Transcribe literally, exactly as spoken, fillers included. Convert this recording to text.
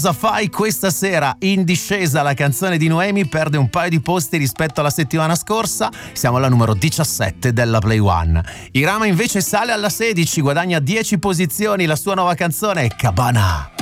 Cosa fai questa sera? In discesa la canzone di Noemi, perde un paio di posti rispetto alla settimana scorsa, siamo alla numero diciassette della Play One. Irama invece sale alla sedici, guadagna dieci posizioni, la sua nuova canzone è Cabana.